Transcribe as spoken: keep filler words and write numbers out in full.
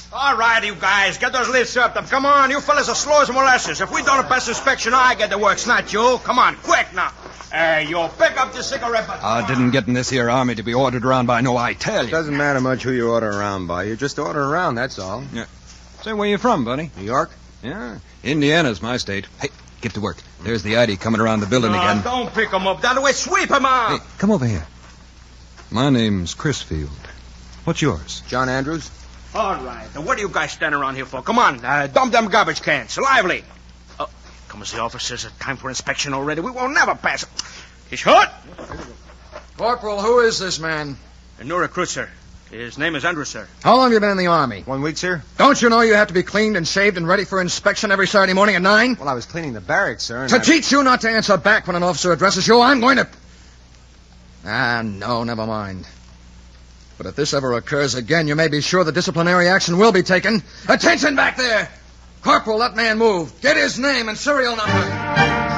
All right, you guys, get those lids up. Come on, you fellas are slow as molasses. If we don't pass inspection, I get the works, not you. Come on, quick now. Hey, you pick up the cigarette butt. I didn't get in this here army to be ordered around by no I tell you. Doesn't matter much who you order around by. You just order around, that's all. Yeah. Say, where you from, buddy? New York? Yeah, Indiana's my state. Hey, get to work. There's the I D coming around the building no, again. Don't pick him up. That way, sweep him out. Hey, come over here. My name's Crisfield. What's yours? John Andrews. All right. Now, what are you guys standing around here for? Come on, uh, dump them garbage cans. Lively. Oh, comes the officers. Time for inspection already. We won't never pass it. He's hot. Corporal, who is this man? A new recruit, sir. His name is Andrews, sir. How long have you been in the Army? One week, sir. Don't you know you have to be cleaned and shaved and ready for inspection every Saturday morning at nine? Well, I was cleaning the barracks, sir. To I... teach you not to answer back when an officer addresses you, I'm going to... Ah, no, never mind. But if this ever occurs again, you may be sure that disciplinary action will be taken. Attention back there! Corporal, that man move. Get his name and serial number.